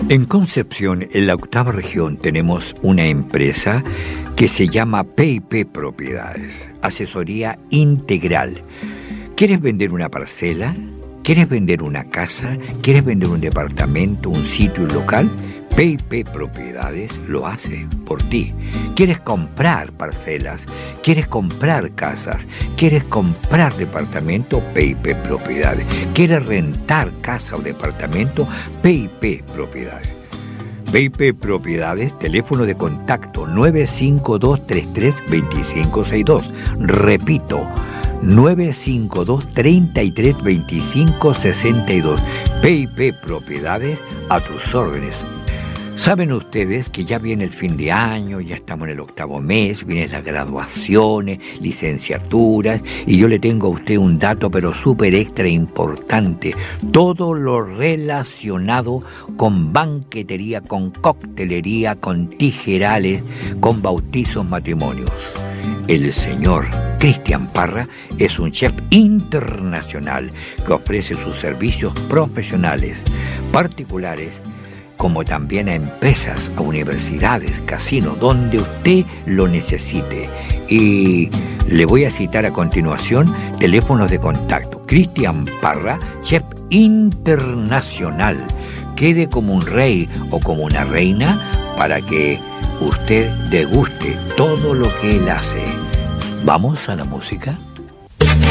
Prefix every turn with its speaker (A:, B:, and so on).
A: En Concepción, en la octava región, tenemos una empresa que se llama P&P Propiedades, asesoría integral. ¿Quieres vender una parcela? ¿Quieres vender una casa? ¿Quieres vender un departamento, un sitio, un local? P&P Propiedades lo hace por ti. ¿Quieres comprar parcelas? ¿Quieres comprar casas? ¿Quieres comprar departamento? P&P Propiedades. ¿Quieres rentar casa o departamento? P&P Propiedades. P&P Propiedades, teléfono de contacto 952-33-2562. Repito, 952-33-2562. P&P Propiedades, a tus órdenes. Saben ustedes que ya viene el fin de año, ya estamos en el octavo mes, vienen las graduaciones, licenciaturas, y yo le tengo a usted un dato pero súper extra importante. Todo lo relacionado con banquetería, con coctelería, con tijerales, con bautizos, matrimonios. El señor Cristian Parra es un chef internacional que ofrece sus servicios profesionales, particulares, como también a empresas, a universidades, casinos, donde usted lo necesite. Y le voy a citar a continuación teléfonos de contacto. Cristian Parra, chef internacional. Quede como un rey o como una reina para que usted deguste todo lo que él hace. ¿Vamos a la música?